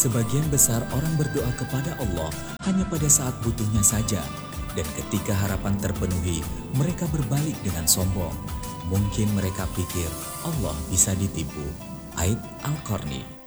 Sebagian besar orang berdoa kepada Allah hanya pada saat butuhnya saja, dan ketika harapan terpenuhi, mereka berbalik dengan sombong. Mungkin mereka pikir Allah bisa ditipu. Aib Al-Qarni.